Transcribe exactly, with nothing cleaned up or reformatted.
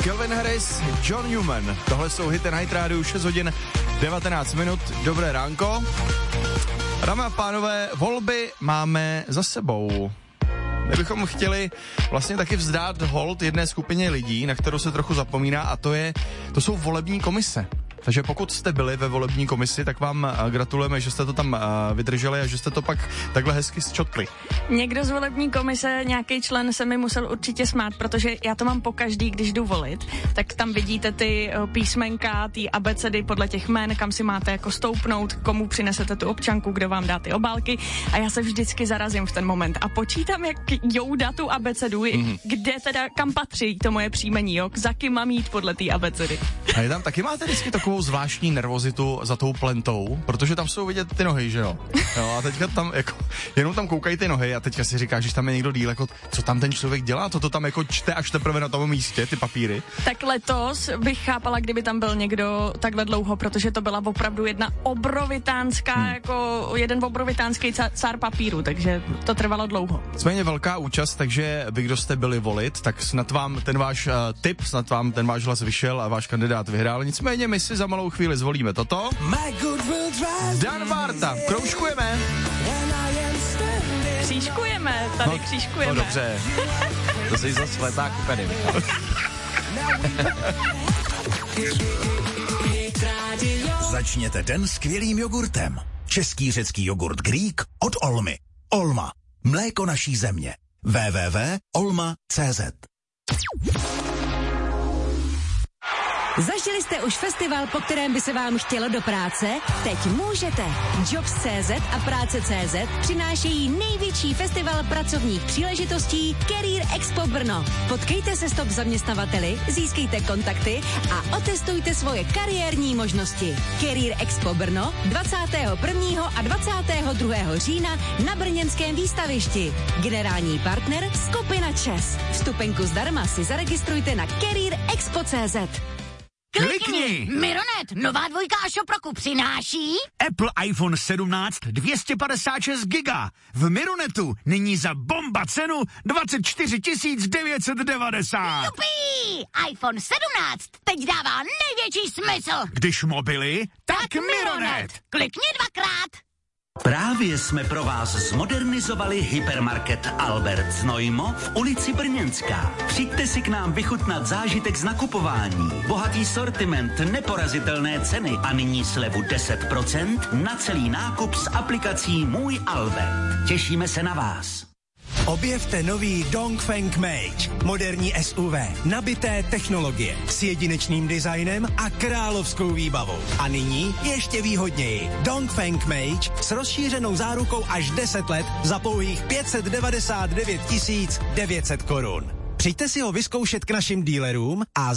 Calvin Harris, John Newman. Tohle jsou hity na Hit Radio, šest hodin devatenáct minut. Dobré ránko. Dámy a pánové, volby máme za sebou. My bychom chtěli vlastně taky vzdát hold jedné skupině lidí, na kterou se trochu zapomíná, a to je, to jsou volební komise. Takže pokud jste byli ve volební komisi, tak vám gratulujeme, že jste to tam vydrželi a že jste to pak takhle hezky zčotli. Někdo z volební komise, nějaký člen se mi musel určitě smát, protože já to mám pokaždý, když jdu volit, tak tam vidíte ty písmenka, ty abecedy podle těch jmén, kam si máte jako stoupnout, komu přinesete tu občanku, kdo vám dá ty obálky, a já se vždycky zarazím v ten moment a počítám, jak jouda tu abecedu, mm. kde teda, kam patří to moje příjmení, jo, za kým mám jít podle té abecedy. A je tam taky máte vždycky takovou zvláštní nervozitu za tou plentou, protože tam jsou vidět ty nohy, že jo? Jo, a teďka tam jako, jenom tam koukají ty nohy a teďka si říkáš, že tam je někdo díl, jako, co tam ten člověk dělá, toto tam jako čte až teprve na tom místě, ty papíry. Tak letos bych chápala, kdyby tam byl někdo takhle dlouho, protože to byla opravdu jedna obrovitánská, hmm. jako jeden obrovitánský cár papíru, takže to trvalo dlouho. Nicméně velká účast, takže vy, kdo jste byli volit, tak snad vám ten váš uh, tip, snad vám ten váš hlas vyšel a váš kandidát vyhrál. Nicméně my si za malou chvíli zvolíme toto. Dan Barta, kroužkujeme. Křížkujeme, tady no, křížkujeme. No dobře, to jsi zase leták úplně. Začněte den skvělým jogurtem. Český řecký jogurt Greek od Olmy. Olma, mléko naší země. w w w tečka olma tečka c z. Zažili jste už festival, po kterém by se vám chtělo do práce? Teď můžete. Jobs tečka cé zet a práce tečka cé zet přinášejí největší festival pracovních příležitostí Career Expo Brno. Potkejte se s top zaměstnavateli, získejte kontakty a otestujte svoje kariérní možnosti. Career Expo Brno dvacátého prvního a dvacátého druhého října na brněnském výstavišti. Generální partner skupina ČES. Vstupenku zdarma si zaregistrujte na career expo tečka cé zet. Klikni! Mironet, nová dvojka a Šoproku přináší Apple iPhone sedmnáct dvě stě padesát šest giga. V Mironetu nyní za bomba cenu dvacet čtyři tisíc devět set devadesát. Jupí! iPhone sedmnáct teď dává největší smysl. Když mobily, tak, tak Mironet. Mironet. Klikni dvakrát. Právě jsme pro vás zmodernizovali hypermarket Albert Znojmo v ulici Brněnská. Přijďte si k nám vychutnat zážitek z nakupování, bohatý sortiment, neporazitelné ceny a nyní slevu deset procent na celý nákup s aplikací Můj Albert. Těšíme se na vás. Objevte nový Dongfeng Mage, moderní S U V, nabité technologie s jedinečným designem a královskou výbavou. A nyní ještě výhodněji. Dongfeng Mage s rozšířenou zárukou až deset let za pouhých pět set devadesát devět tisíc devět set korun. Přijďte si ho vyzkoušet k našim dílerům a